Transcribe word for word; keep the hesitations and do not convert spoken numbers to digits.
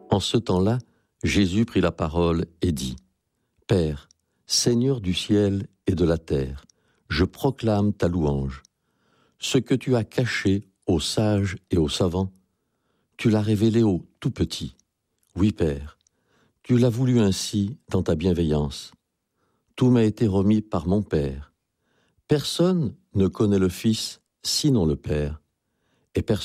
En ce temps-là, Jésus prit la parole et dit : « Père, Seigneur du ciel et de la terre, je proclame ta louange. Ce que tu as caché aux sages et aux savants, tu l'as révélé aux tout petits. Oui, Père, tu l'as voulu ainsi dans ta bienveillance. Tout m'a été remis par mon Père. Personne ne connaît le Fils sinon le Père, et personne